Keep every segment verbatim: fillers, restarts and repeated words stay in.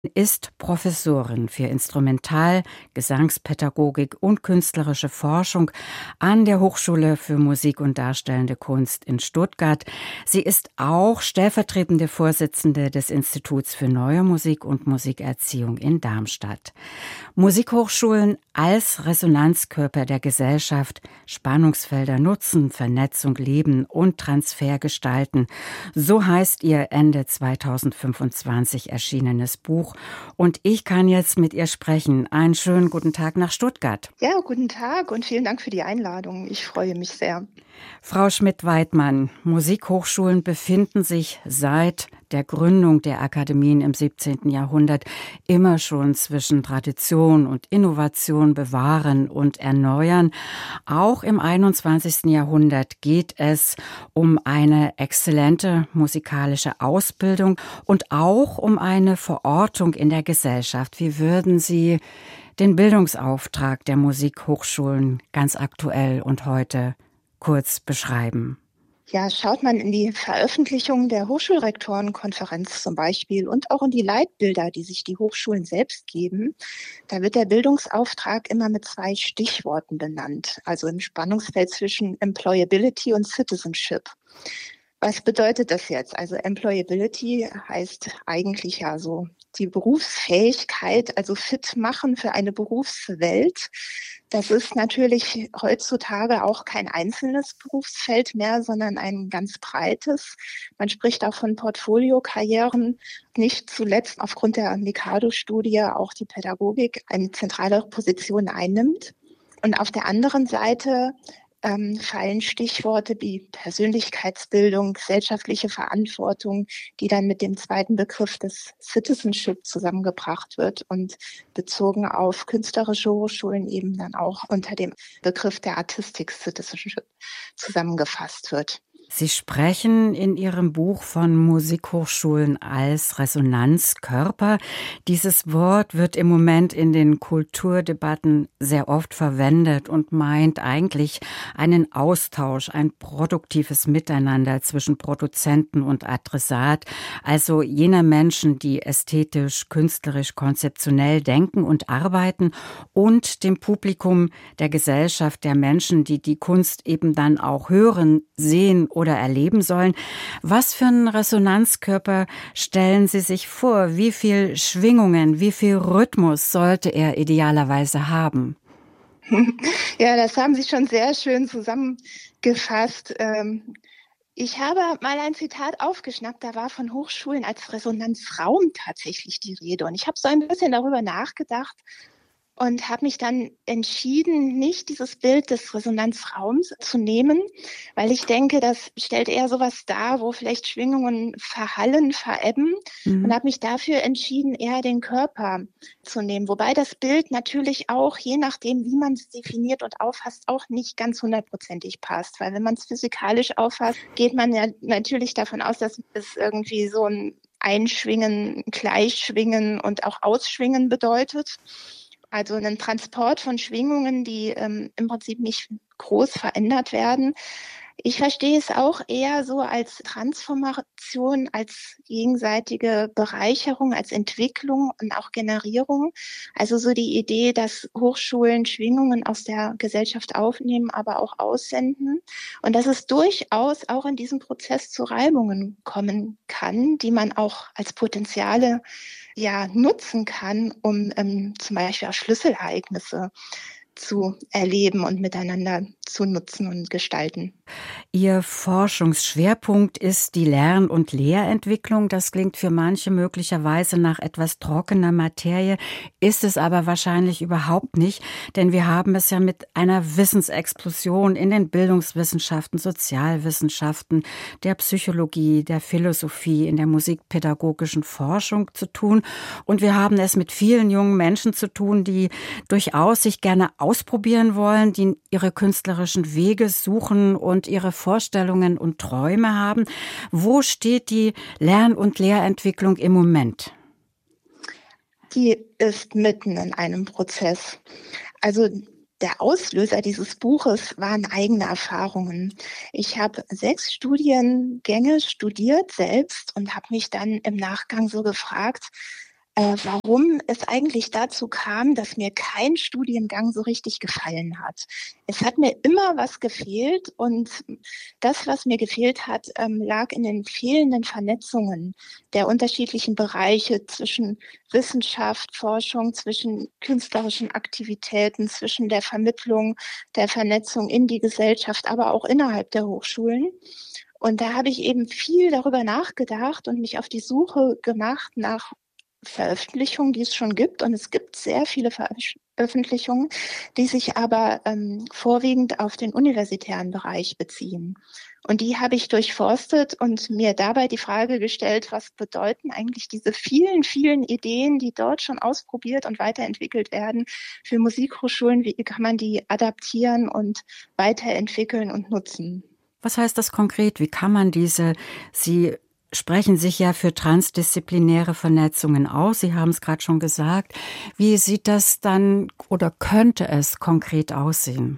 ist Professorin für Instrumental-, Gesangspädagogik und künstlerische Forschung an der Hochschule für Musik und Darstellende Kunst in Stuttgart. Sie ist auch stellvertretende Vorsitzende des Instituts für Neue Musik und Musikerziehung in Darmstadt. Musikhochschulen als Resonanzkörper der Gesellschaft, Spannungsfelder nutzen, Vernetzung leben und Transfer gestalten. So heißt ihr Ende zweitausendfünfundzwanzig erschienenes Buch. Und ich kann jetzt mit ihr sprechen. Einen schönen guten Tag nach Stuttgart. Ja, guten Tag und vielen Dank für die Einladung. Ich freue mich sehr. Frau Schmidt-Weidmann, Musikhochschulen befinden sich seit der Gründung der Akademien im siebzehnten Jahrhundert immer schon zwischen Tradition und Innovation bewahren und erneuern. Auch im einundzwanzigsten Jahrhundert geht es um eine exzellente musikalische Ausbildung und auch um eine Verortung in der Gesellschaft. Wie würden Sie den Bildungsauftrag der Musikhochschulen ganz aktuell und heute kurz beschreiben? Ja, schaut man in die Veröffentlichungen der Hochschulrektorenkonferenz zum Beispiel und auch in die Leitbilder, die sich die Hochschulen selbst geben, da wird der Bildungsauftrag immer mit zwei Stichworten benannt, also im Spannungsfeld zwischen Employability und Citizenship. Was bedeutet das jetzt? Also Employability heißt eigentlich ja so die Berufsfähigkeit, also fit machen für eine Berufswelt. Das ist natürlich heutzutage auch kein einzelnes Berufsfeld mehr, sondern ein ganz breites. Man spricht auch von Portfoliokarrieren. Nicht zuletzt aufgrund der Mikado-Studie auch die Pädagogik eine zentrale Position einnimmt. Und auf der anderen Seite ähm, fallen Stichworte wie Persönlichkeitsbildung, gesellschaftliche Verantwortung, die dann mit dem zweiten Begriff des Citizenship zusammengebracht wird und bezogen auf künstlerische Hochschulen eben dann auch unter dem Begriff der Artistic Citizenship zusammengefasst wird. Sie sprechen in Ihrem Buch von Musikhochschulen als Resonanzkörper. Dieses Wort wird im Moment in den Kulturdebatten sehr oft verwendet und meint eigentlich einen Austausch, ein produktives Miteinander zwischen Produzenten und Adressat, also jener Menschen, die ästhetisch, künstlerisch, konzeptionell denken und arbeiten, und dem Publikum der Gesellschaft, der Menschen, die die Kunst eben dann auch hören, sehen oder erleben sollen. Was für einen Resonanzkörper stellen Sie sich vor? Wie viel Schwingungen, wie viel Rhythmus sollte er idealerweise haben? Ja, das haben Sie schon sehr schön zusammengefasst. Ich habe mal ein Zitat aufgeschnappt, da war von Hochschulen als Resonanzraum tatsächlich die Rede. Und ich habe so ein bisschen darüber nachgedacht und habe mich dann entschieden, nicht dieses Bild des Resonanzraums zu nehmen, weil ich denke, das stellt eher sowas dar, wo vielleicht Schwingungen verhallen, verebben, Mhm. und habe mich dafür entschieden, eher den Körper zu nehmen. Wobei das Bild natürlich auch, je nachdem, wie man es definiert und auffasst, auch nicht ganz hundertprozentig passt. Weil wenn man es physikalisch auffasst, geht man ja natürlich davon aus, dass es irgendwie so ein Einschwingen, Gleichschwingen und auch Ausschwingen bedeutet. Also einen Transport von Schwingungen, die ähm, im Prinzip nicht groß verändert werden. Ich verstehe es auch eher so als Transformation, als gegenseitige Bereicherung, als Entwicklung und auch Generierung. Also so die Idee, dass Hochschulen Schwingungen aus der Gesellschaft aufnehmen, aber auch aussenden. Und dass es durchaus auch in diesem Prozess zu Reibungen kommen kann, die man auch als Potenziale ja nutzen kann, um ähm, zum Beispiel auch Schlüsselereignisse zu erleben und miteinander zu nutzen und gestalten. Ihr Forschungsschwerpunkt ist die Lern- und Lehrentwicklung. Das klingt für manche möglicherweise nach etwas trockener Materie, ist es aber wahrscheinlich überhaupt nicht, denn wir haben es ja mit einer Wissensexplosion in den Bildungswissenschaften, Sozialwissenschaften, der Psychologie, der Philosophie, in der musikpädagogischen Forschung zu tun. Und wir haben es mit vielen jungen Menschen zu tun, die durchaus sich gerne ausprobieren wollen, die ihre künstlerischen Wege suchen und ihre Vorstellungen und Träume haben. Wo steht die Lern- und Lehrentwicklung im Moment? Die ist mitten in einem Prozess. Also der Auslöser dieses Buches waren eigene Erfahrungen. Ich habe sechs Studiengänge studiert selbst und habe mich dann im Nachgang so gefragt, äh, warum es eigentlich dazu kam, dass mir kein Studiengang so richtig gefallen hat. Es hat mir immer was gefehlt und das, was mir gefehlt hat, ähm, lag in den fehlenden Vernetzungen der unterschiedlichen Bereiche zwischen Wissenschaft, Forschung, zwischen künstlerischen Aktivitäten, zwischen der Vermittlung, der Vernetzung in die Gesellschaft, aber auch innerhalb der Hochschulen. Und da habe ich eben viel darüber nachgedacht und mich auf die Suche gemacht nach Veröffentlichungen, die es schon gibt. Und es gibt sehr viele Veröffentlichungen, die sich aber ähm, vorwiegend auf den universitären Bereich beziehen. Und die habe ich durchforstet und mir dabei die Frage gestellt, was bedeuten eigentlich diese vielen, vielen Ideen, die dort schon ausprobiert und weiterentwickelt werden für Musikhochschulen? Wie kann man die adaptieren und weiterentwickeln und nutzen? Was heißt das konkret? Wie kann man diese, Sie sprechen sich ja für transdisziplinäre Vernetzungen aus. Sie haben es gerade schon gesagt. Wie sieht das dann oder könnte es konkret aussehen?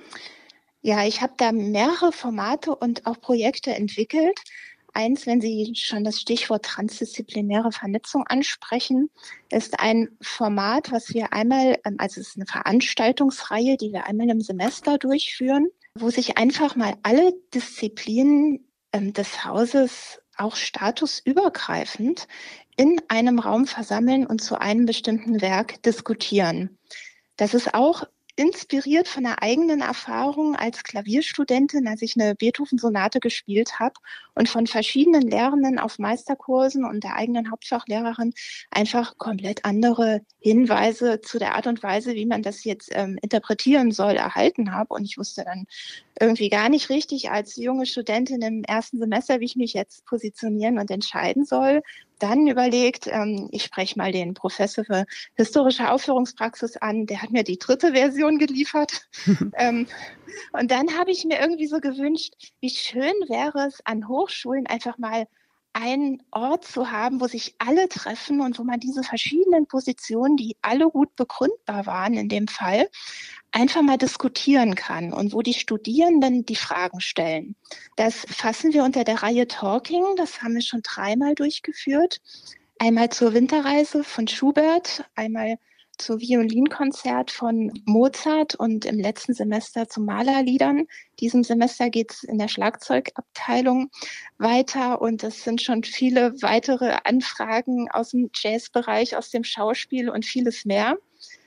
Ja, ich habe da mehrere Formate und auch Projekte entwickelt. Eins, wenn Sie schon das Stichwort transdisziplinäre Vernetzung ansprechen, ist ein Format, was wir einmal, also es ist eine Veranstaltungsreihe, die wir einmal im Semester durchführen, wo sich einfach mal alle Disziplinen ähm, des Hauses auch statusübergreifend in einem Raum versammeln und zu einem bestimmten Werk diskutieren. Das ist auch inspiriert von einer eigenen Erfahrung als Klavierstudentin, als ich eine Beethoven-Sonate gespielt habe und von verschiedenen Lehrenden auf Meisterkursen und der eigenen Hauptfachlehrerin einfach komplett andere Hinweise zu der Art und Weise, wie man das jetzt ähm, interpretieren soll, erhalten habe. Und ich wusste dann irgendwie gar nicht richtig als junge Studentin im ersten Semester, wie ich mich jetzt positionieren und entscheiden soll. Dann überlegt, ähm, ich spreche mal den Professor für historische Aufführungspraxis an, der hat mir die dritte Version geliefert. ähm, und dann habe ich mir irgendwie so gewünscht, wie schön wäre es an Hochschulen einfach mal einen Ort zu haben, wo sich alle treffen und wo man diese verschiedenen Positionen, die alle gut begründbar waren in dem Fall, einfach mal diskutieren kann und wo die Studierenden die Fragen stellen. Das fassen wir unter der Reihe Talking, das haben wir schon dreimal durchgeführt. Einmal zur Winterreise von Schubert, einmal zu Violinkonzert von Mozart und im letzten Semester zu Malerliedern. Diesem Semester geht es in der Schlagzeugabteilung weiter und es sind schon viele weitere Anfragen aus dem Jazzbereich, aus dem Schauspiel und vieles mehr.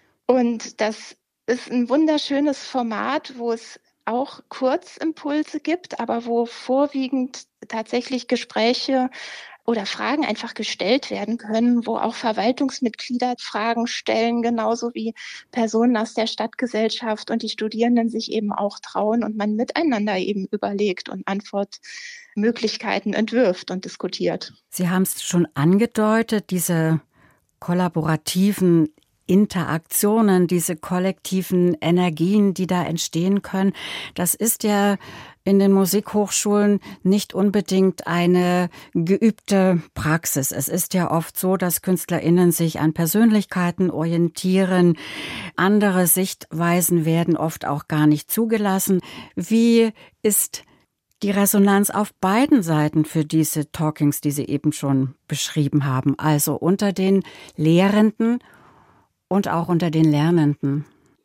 Und das ist ein wunderschönes Format, wo es auch Kurzimpulse gibt, aber wo vorwiegend tatsächlich Gespräche oder Fragen einfach gestellt werden können, wo auch Verwaltungsmitglieder Fragen stellen, genauso wie Personen aus der Stadtgesellschaft und die Studierenden sich eben auch trauen und man miteinander eben überlegt und Antwortmöglichkeiten entwirft und diskutiert. Sie haben es schon angedeutet, diese kollaborativen Interaktionen, diese kollektiven Energien, die da entstehen können, das ist ja in den Musikhochschulen nicht unbedingt eine geübte Praxis. Es ist ja oft so, dass KünstlerInnen sich an Persönlichkeiten orientieren. Andere Sichtweisen werden oft auch gar nicht zugelassen. Wie ist die Resonanz auf beiden Seiten für diese Talkings, die Sie eben schon beschrieben haben, also unter den Lehrenden und auch unter den Lernenden?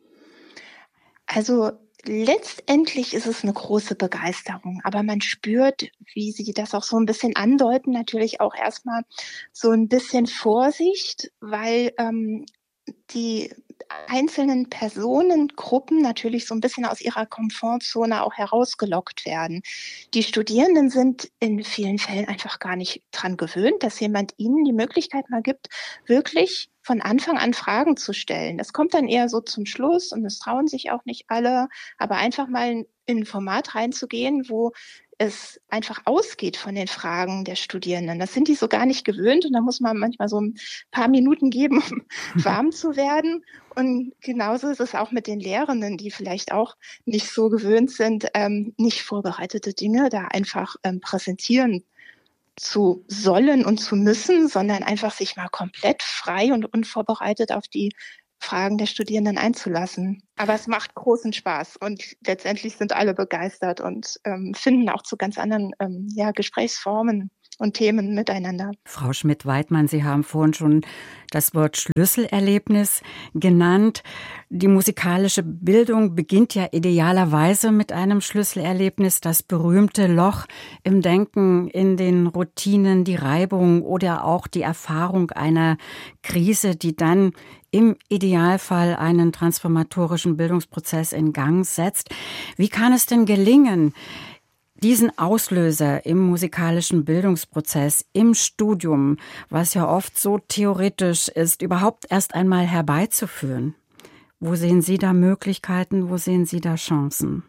Also letztendlich ist es eine große Begeisterung, aber man spürt, wie Sie das auch so ein bisschen andeuten, natürlich auch erstmal so ein bisschen Vorsicht, weil ähm, die einzelnen Personengruppen natürlich so ein bisschen aus ihrer Komfortzone auch herausgelockt werden. Die Studierenden sind in vielen Fällen einfach gar nicht dran gewöhnt, dass jemand ihnen die Möglichkeit mal gibt, wirklich von Anfang an Fragen zu stellen. Das kommt dann eher so zum Schluss und es trauen sich auch nicht alle, aber einfach mal in ein Format reinzugehen, wo es einfach ausgeht von den Fragen der Studierenden. Das sind die so gar nicht gewöhnt und da muss man manchmal so ein paar Minuten geben, um warm zu werden. Und genauso ist es auch mit den Lehrenden, die vielleicht auch nicht so gewöhnt sind, ähm, nicht vorbereitete Dinge da einfach ähm, präsentieren zu sollen und zu müssen, sondern einfach sich mal komplett frei und unvorbereitet auf die Fragen der Studierenden einzulassen. Aber es macht großen Spaß und letztendlich sind alle begeistert und ähm, finden auch zu ganz anderen ähm, ja, Gesprächsformen und Themen miteinander. Frau Schmidt-Weidmann, Sie haben vorhin schon das Wort Schlüsselerlebnis genannt. Die musikalische Bildung beginnt ja idealerweise mit einem Schlüsselerlebnis, das berühmte Loch im Denken, in den Routinen, die Reibung oder auch die Erfahrung einer Krise, die dann im Idealfall einen transformatorischen Bildungsprozess in Gang setzt. Wie kann es denn gelingen, diesen Auslöser im musikalischen Bildungsprozess, im Studium, was ja oft so theoretisch ist, überhaupt erst einmal herbeizuführen? Wo sehen Sie da Möglichkeiten, wo sehen Sie da Chancen?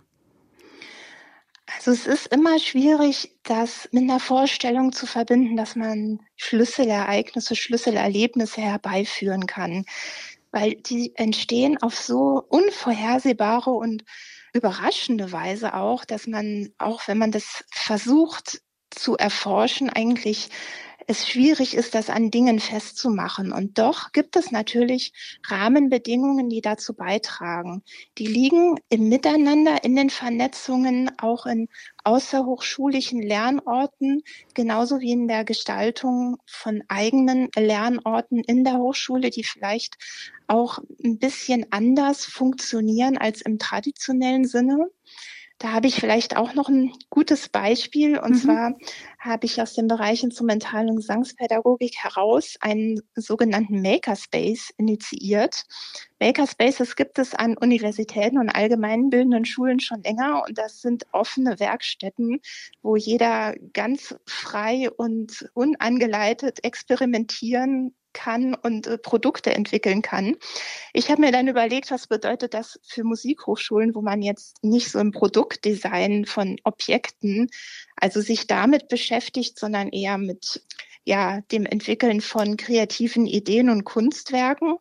Also es ist immer schwierig, das mit einer Vorstellung zu verbinden, dass man Schlüsselereignisse, Schlüsselerlebnisse herbeiführen kann, weil die entstehen auf so unvorhersehbare und überraschende Weise auch, dass man, auch wenn man das versucht zu erforschen, eigentlich es schwierig ist, das an Dingen festzumachen. Und doch gibt es natürlich Rahmenbedingungen, die dazu beitragen. Die liegen im Miteinander, in den Vernetzungen, auch in außerhochschulischen Lernorten, genauso wie in der Gestaltung von eigenen Lernorten in der Hochschule, die vielleicht auch ein bisschen anders funktionieren als im traditionellen Sinne. Da habe ich vielleicht auch noch ein gutes Beispiel. Und Mhm. zwar habe ich aus dem Bereich Instrumental- und Gesangspädagogik heraus einen sogenannten Makerspace initiiert. Makerspaces gibt es an Universitäten und allgemeinbildenden Schulen schon länger. Und das sind offene Werkstätten, wo jeder ganz frei und unangeleitet experimentieren kann und äh, Produkte entwickeln kann. Ich habe mir dann überlegt, was bedeutet das für Musikhochschulen, wo man jetzt nicht so im Produktdesign von Objekten, also sich damit beschäftigt, sondern eher mit ja, dem Entwickeln von kreativen Ideen und Kunstwerken.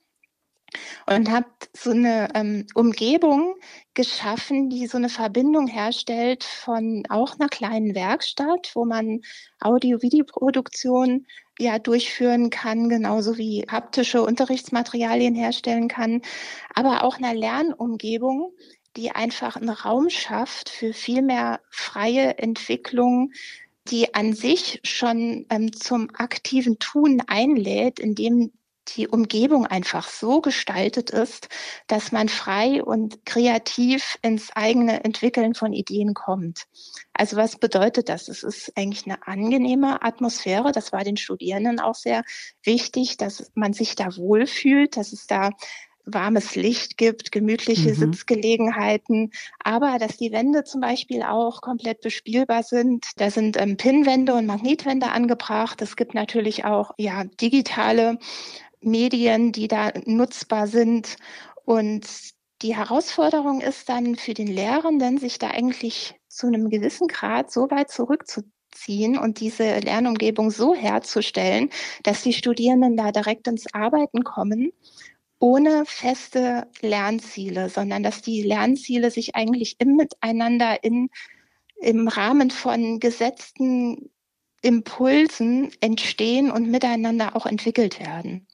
Und habe so eine ähm, Umgebung geschaffen, die so eine Verbindung herstellt von auch einer kleinen Werkstatt, wo man Audio-Video-Produktion ja durchführen kann, genauso wie haptische Unterrichtsmaterialien herstellen kann, aber auch einer Lernumgebung, die einfach einen Raum schafft für viel mehr freie Entwicklung, die an sich schon ähm, zum aktiven Tun einlädt, indem die Umgebung einfach so gestaltet ist, dass man frei und kreativ ins eigene Entwickeln von Ideen kommt. Also was bedeutet das? Es ist eigentlich eine angenehme Atmosphäre. Das war den Studierenden auch sehr wichtig, dass man sich da wohlfühlt, dass es da warmes Licht gibt, gemütliche Mhm. Sitzgelegenheiten, aber dass die Wände zum Beispiel auch komplett bespielbar sind. Da sind ähm, Pinnwände und Magnetwände angebracht. Es gibt natürlich auch ja digitale Medien, die da nutzbar sind. Und die Herausforderung ist dann für den Lehrenden, sich da eigentlich zu einem gewissen Grad so weit zurückzuziehen und diese Lernumgebung so herzustellen, dass die Studierenden da direkt ins Arbeiten kommen, ohne feste Lernziele, sondern dass die Lernziele sich eigentlich im Miteinander in, im Rahmen von gesetzten Impulsen entstehen und miteinander auch entwickelt werden.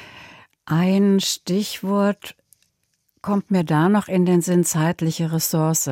Ein Stichwort kommt mir da noch in den Sinn: zeitliche Ressource.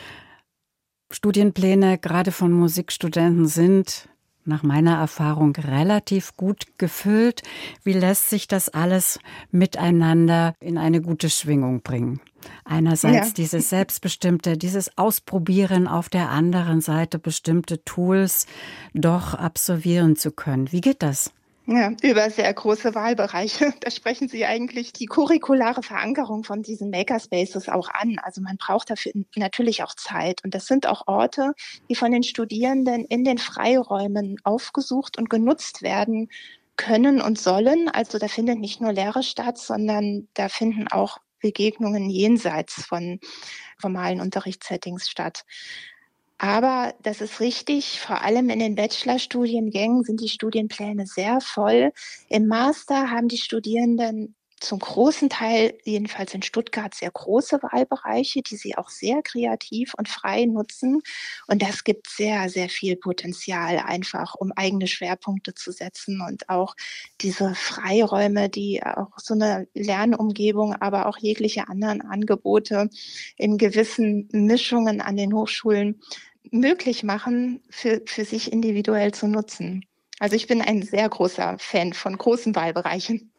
Studienpläne, gerade von Musikstudenten, sind nach meiner Erfahrung relativ gut gefüllt. Wie lässt sich das alles miteinander in eine gute Schwingung bringen? Einerseits Ja. dieses Selbstbestimmte, dieses Ausprobieren, auf der anderen Seite bestimmte Tools doch absolvieren zu können. Wie geht das? Ja, über sehr große Wahlbereiche. Da sprechen Sie eigentlich die curriculare Verankerung von diesen Makerspaces auch an. Also man braucht dafür natürlich auch Zeit. Und das sind auch Orte, die von den Studierenden in den Freiräumen aufgesucht und genutzt werden können und sollen. Also da findet nicht nur Lehre statt, sondern da finden auch Begegnungen jenseits von formalen Unterrichtssettings statt. Aber das ist richtig, vor allem in den Bachelorstudiengängen sind die Studienpläne sehr voll. Im Master haben die Studierenden zum großen Teil, jedenfalls in Stuttgart, sehr große Wahlbereiche, die sie auch sehr kreativ und frei nutzen. Und das gibt sehr, sehr viel Potenzial einfach, um eigene Schwerpunkte zu setzen und auch diese Freiräume, die auch so eine Lernumgebung, aber auch jegliche anderen Angebote in gewissen Mischungen an den Hochschulen möglich machen, für, für sich individuell zu nutzen. Also ich bin ein sehr großer Fan von großen Wahlbereichen.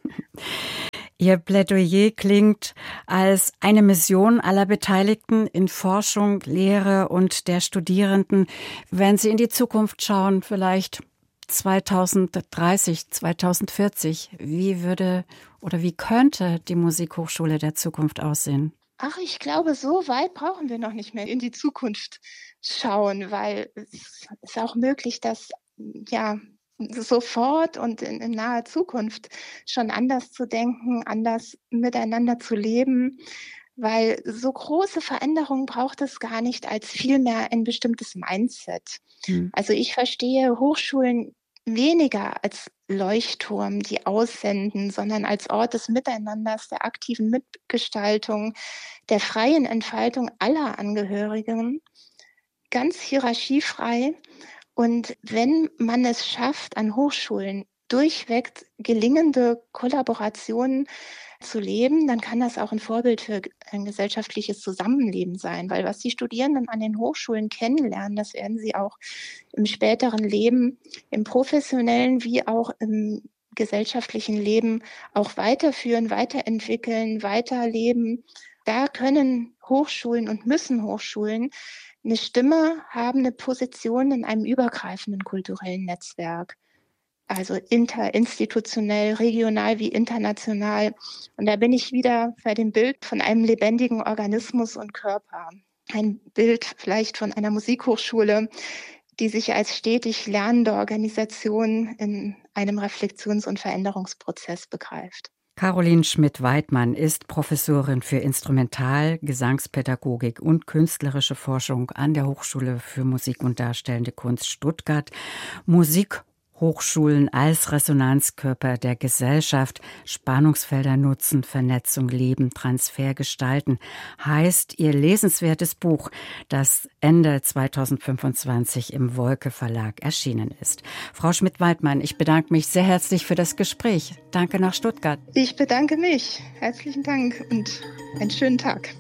Ihr Plädoyer klingt als eine Mission aller Beteiligten in Forschung, Lehre und der Studierenden. Wenn Sie in die Zukunft schauen, vielleicht zweitausenddreißig, zweitausendvierzig, wie würde oder wie könnte die Musikhochschule der Zukunft aussehen? Ach, ich glaube, so weit brauchen wir noch nicht mehr in die Zukunft schauen, weil es ist auch möglich, dass ja sofort und in, in naher Zukunft schon anders zu denken, anders miteinander zu leben, weil so große Veränderungen braucht es gar nicht als vielmehr ein bestimmtes Mindset. Hm. Also ich verstehe Hochschulen weniger als Leuchtturm, die aussenden, sondern als Ort des Miteinanders, der aktiven Mitgestaltung, der freien Entfaltung aller Angehörigen, ganz hierarchiefrei. Und wenn man es schafft, an Hochschulen durchweg gelingende Kollaborationen zu leben, dann kann das auch ein Vorbild für ein gesellschaftliches Zusammenleben sein. Weil was die Studierenden an den Hochschulen kennenlernen, das werden sie auch im späteren Leben, im professionellen wie auch im gesellschaftlichen Leben auch weiterführen, weiterentwickeln, weiterleben. Da können Hochschulen und müssen Hochschulen eine Stimme haben, eine Position in einem übergreifenden kulturellen Netzwerk. Also interinstitutionell, regional wie international. Und da bin ich wieder bei dem Bild von einem lebendigen Organismus und Körper. Ein Bild vielleicht von einer Musikhochschule, die sich als stetig lernende Organisation in einem Reflexions- und Veränderungsprozess begreift. Caroline Schmidt-Weidmann ist Professorin für Instrumental-, Gesangspädagogik und künstlerische Forschung an der Hochschule für Musik und Darstellende Kunst Stuttgart. Musikhochschulen als Resonanzkörper der Gesellschaft, Spannungsfelder nutzen, Vernetzung leben, Transfer gestalten, heißt ihr lesenswertes Buch, das Ende zweitausendfünfundzwanzig im Wolke Verlag erschienen ist. Frau Schmidt-Weidmann, ich bedanke mich sehr herzlich für das Gespräch. Danke nach Stuttgart. Ich bedanke mich. Herzlichen Dank und einen schönen Tag.